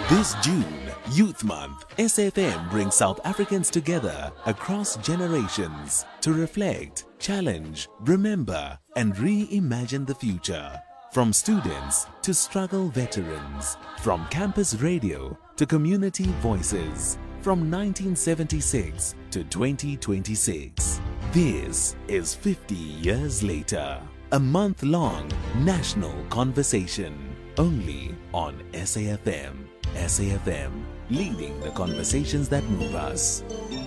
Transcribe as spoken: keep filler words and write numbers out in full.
This June, Youth Month, S A F M brings South Africans together across generations to reflect, challenge, remember and reimagine the future. From students to struggle veterans, from campus radio to community voices, from nineteen seventy-six to twenty twenty-six. This is fifty years later. A month-long national conversation only on S A F M. S A F M, leading the conversations that move us.